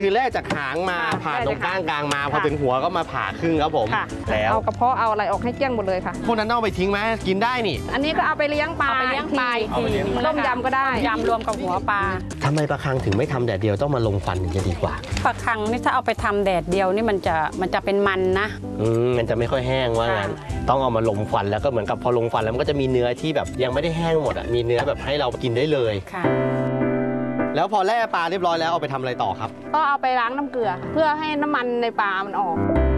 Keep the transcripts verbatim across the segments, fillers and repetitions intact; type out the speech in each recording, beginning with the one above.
คือแล่จากหางมาผ่านตรงก้างกลางมาพอถึงหัวก็มาผ่าครึ่งครับผมแล้วเอากระเพาะเอาอะไรออกให้เกลี้ยงหมดเลยค่ะพวกนั้นเอาไปทิ้งไหมกินได้นี่อันนี้ก็เอาไปเลี้ยงปลาไปเลี้ยงปลาต้มยำก็ได้ยำรวมกับหัวปลาทำไมปลาคังถึงไม่ทำแดดเดียวต้องมาลงฟันถึงจะดีกว่าปลาคังนี่ถ้าเอาไปทำแดดเดียวนี่มันจะมันจะเป็นมันนะอืมมันจะไม่ค่อยแห้งว่างั้นต้องเอามาลงฟันแล้วก็เหมือนกับพอลงฟันแล้วมันก็จะมีเนื้อที่แบบยังไม่ได้แห้งหมดอ่ะมีเนื้อแบบให้เรากินได้เลยค่ะแล้วพอแล่ปลาเรียบร้อยแล้วเอาไปทำอะไรต่อครับก็เอาไปล้างน้ำเกลือเพื่อให้น้ำมันในปลามันออก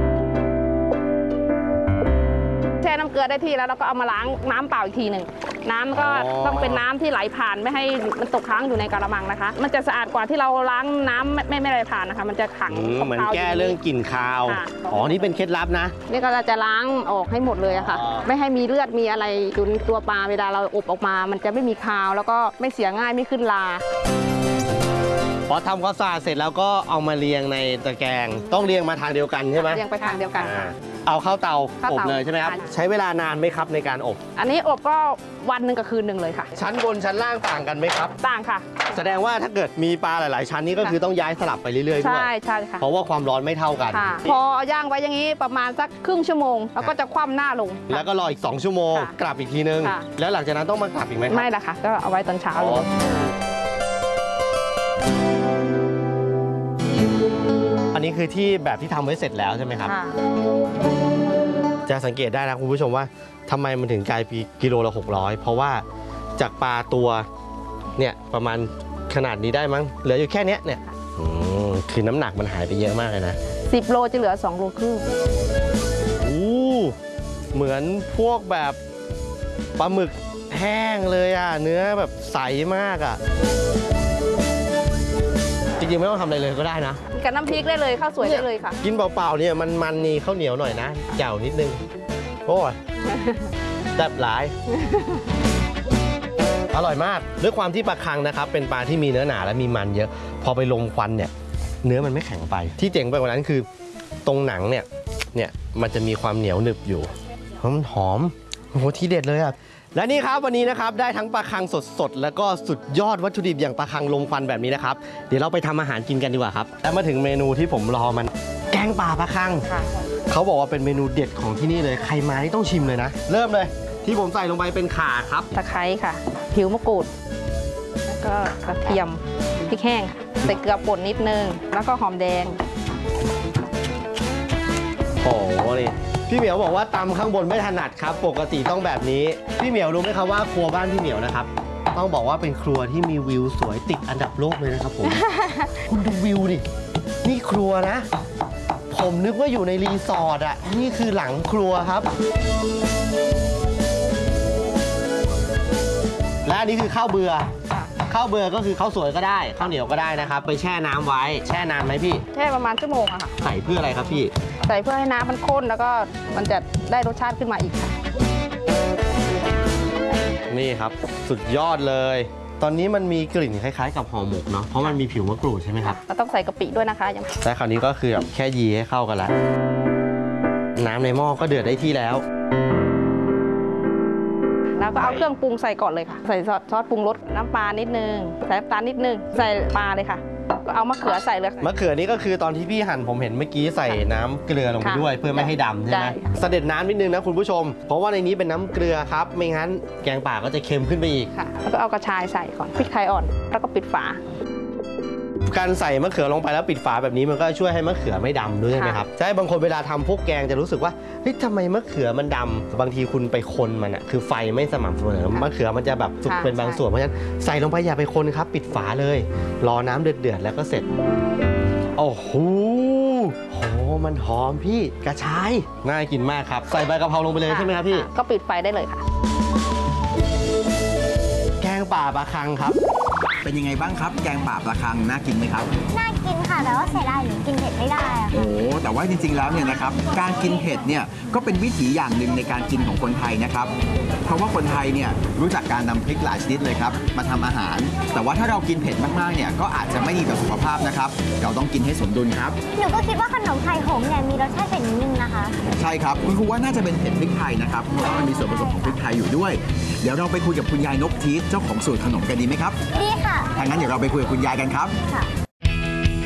แช่น้ำเกลือได้ที่แล้วเราก็เอามาล้างน้ำเปล่าอีกทีหนึ่งน้ำก็ต้องเป็นน้ำที่ไหลผ่านไม่ให้มันตกค้างอยู่ในกระมังนะคะมันจะสะอาดกว่าที่เราล้างน้ำไม่ไม่ไหลผ่านนะคะมันจะขังเหมือนแก้เรื่องกลิ่นคาวอ๋อนี่เป็นเคล็ดลับนะนี่ก็เราจะล้างออกให้หมดเลยค่ะไม่ให้มีเลือดมีอะไรอยู่ในตัวปลาเวลาเราอบออกมามันจะไม่มีคาวแล้วก็ไม่เสียง่ายไม่ขึ้นลาพอทำความสะอาดเสร็จแล้วก็เอามาเรียงในตะแกรงต้องเรียงมาทางเดียวกันใช่ไหมเรียงไปทางเดียวกันเอาเข้าเตาอบเลยใช่ไหมครับใช้เวลานานไหมครับในการอบอันนี้อบก็วันหนึ่งกับคืนหนึ่งเลยค่ะชั้นบนชั้นล่างต่างกันไหมครับต่างค่ะแสดงว่าถ้าเกิดมีปลาหลายๆชั้นนี้ก็คือต้องย้ายสลับไปเรื่อยๆด้วยใช่ใช่ค่ะเพราะว่าความร้อนไม่เท่ากันพอย่างไว้อย่างนี้ประมาณสักครึ่งชั่วโมงแล้วก็จะคว่ำหน้าลงแล้วก็รออีกสองชั่วโมงกลับอีกทีนึงแล้วหลังจากนั้นต้องมากลับอีกไหมไม่ละค่ะก็เอาไว้ตอนเช้าเลยอันนี้คือที่แบบที่ทำไว้เสร็จแล้วใช่ไหมครับจะสังเกตได้นะคุณผู้ชมว่าทำไมมันถึงกลายเป็นกิโลละหกร้อยเพราะว่าจากปลาตัวเนี่ยประมาณขนาดนี้ได้มั้งเหลืออยู่แค่นี้เนี่ยคือน้ำหนักมันหายไปเยอะมากเลยนะสิบโลจะเหลือสองโลครึ่งอู้เหมือนพวกแบบปลาหมึกแห้งเลยอ่ะเนื้อแบบใสมากอ่ะจริงๆไม่ต้องทำอะไรเลยก็ได้นะกับน้ำพริกได้เลยข้าวสวยได้เลยค่ะกินเปล่าๆเนี่ยมันมันนี่ข้าวเหนียวหน่อยนะแจ่วนิดนึงโอ้ยแซ่บหลายอร่อยมากด้วยความที่ปลาคังนะครับเป็นปลาที่มีเนื้อหนาและมีมันเยอะพอไปลงควันเนี่ยเนื้อมันไม่แข็งไปที่เจ๋งไปกว่านั้นคือตรงหนังเนี่ยเนี่ยมันจะมีความเหนียวหนึบอยู่เพราะมันหอมโอ้โหที่เด็ดเลยอ่ะและนี่ครับวันนี้นะครับได้ทั้งปลาคังสดๆแล้วก็สุดยอดวัตถุดิบอย่างปลาคังลมควันแบบนี้นะครับเดี๋ยวเราไปทำอาหารกินกันดีกว่าครับและมาถึงเมนูที่ผมรอมันแกงป่าปลาคังเขาบอกว่าเป็นเมนูเด็ดของที่นี่เลยใครมานี่ต้องชิมเลยนะเริ่มเลยที่ผมใส่ลงไปเป็นข่าครับตะไคร้ค่ะผิวมะกรูดแล้วก็กระเทียมพริกแห้งค่ะใส่เกลือป่นนิดนึงแล้วก็หอมแดงโอ้โหนี่พี่เหมียวบอกว่าตำข้างบนไม่ถนัดครับปกติต้องแบบนี้พี่เหมียวรู้ไหมครับว่าครัวบ้านพี่เหมียวนะครับต้องบอกว่าเป็นครัวที่มีวิวสวยติดอันดับโลกเลยนะครับผม คุณดูวิวดินี่ครัวนะผมนึกว่าอยู่ในรีสอร์ทอ่ะนี่คือหลังครัวครับและอันนี้คือข้าวเบื่อข้าวเบื่อก็คือข้าวสวยก็ได้ข้าวเหนียวก็ได้นะครับไปแช่น้ำไว้แช่นานไหมพี่แช่ประมาณชั่วโมงอะค่ะใส่เพื่ออะไรครับพี่ใส่เพื่อให้น้ำมันข้นแล้วก็มันจะได้รสชาติขึ้นมาอีกค่ะนี่ครับสุดยอดเลยตอนนี้มันมีกลิ่นคล้ายๆกับห่อหมกเนาะเพราะมันมีผิวมะกรูดใช่ไหมครับเราต้องใส่กะปิด้วยนะคะยังแต่คราวนี้ก็คือแบบแค่ยีให้เข้ากันแล้วน้ำในหม้อก็เดือดได้ที่แล้วแล้วก็เอาเครื่องปรุงใส่ก่อนเลยค่ะใส่ซอสปรุงรสน้ำปลานิดนึงใส่น้ำตาลนิดนึงใส่ปลาเลยค่ะก็เอามะเขือใส่เลยมะเขือนี่ก็คือตอนที่พี่หั่นผมเห็นเมื่อกี้ใส่น้ำเกลือลงไปด้วยเพื่อไม่ให้ดำใช่ไหมเสด็จน้ำนิดนึงนะคุณผู้ชมเพราะว่าในนี้เป็นน้ำเกลือครับไม่งั้นแกงป่าก็จะเค็มขึ้นไปอีกค่ะแล้วก็เอากระชายใส่ก่อนพริกไทยอ่อนแล้วก็ปิดฝาการใส่มะเขือลงไปแล้วปิดฝาแบบนี้มันก็ช่วยให้มะเขือไม่ดำด้วยใช่ไหมครับใช่บางคนเวลาทำพวกแกงจะรู้สึกว่าเฮ้ยทำไมมะเขือมันดำบางทีคุณไปคนมันอ่ะคือไฟไม่สม่ำเสมอมะเขือมันจะแบบสุกเป็นบางส่วนเพราะฉะนั้นใส่ลงไปอย่าไปคนครับปิดฝาเลยรอน้ำเดือดๆแล้วก็เสร็จโอ้โหโหมันหอมพี่กระชายน่ากินมากครับใส่ใบกะเพราลงไปเลยใช่ไหมครับพี่ก็ปิดไฟได้เลยค่ะแกงป่าปลาคังครับเป็นยังไงบ้างครับแกงป่าปลาคังน่ากินไหมครับน่ากินค่ะแต่ว่าเสียดายหนูกินเผ็ดไม่ได้อะโอ้แต่ว่าจริงๆแล้วเนี่ยนะครับการกินเผ็ดเนี่ยก็เป็นวิถีอย่างหนึ่งในการกินของคนไทยนะครับเพราะว่าคนไทยเนี่ยรู้จักการนำพริกหลายชนิดเลยครับมาทำอาหารแต่ว่าถ้าเรากินเผ็ดมากๆเนี่ยก็อาจจะไม่ดีต่อสุขภาพนะครับเราต้องกินให้สมดุลครับหนูก็คิดว่าขนมไทยหงเนี่ยมีรสชาติเผ็ดนิดนึงนะคะใช่ครับคุณครูว่าน่าจะเป็นเผ็ดพริกไทยนะครับเพราะว่ามันมีส่วนผสมของพริกไทยอยู่ด้วยเดี๋ยวเราไปคุยกับคุณยายนกทีสเจ้าของสูตรขนมกันดีไหมครับดีค่ะถ้างั้นเดี๋ยวเราไปคุยกับคุณยายกันครับค่ะ